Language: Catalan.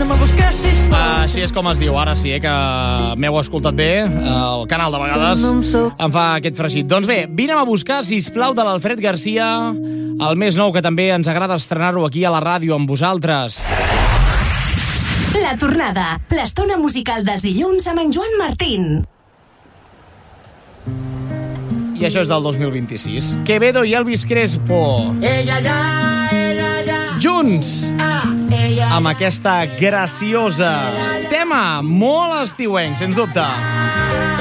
Vine-me a buscar, sisplau. Així és com es diu, ara sí, que m'heu escoltat bé. El canal de vegades em fa aquest fregit. Doncs bé, Vine'm a buscar, sisplau, de l'Alfred Garcia, el més nou, que també ens agrada estrenar-ho aquí a la ràdio amb vosaltres. La tornada, l'estona musical dels dilluns amb en Joan Martín. I això és del 2026. Quevedo i Elvis Crespo. Junts, amb aquesta graciosa tema molt estiuenc, sens dubte.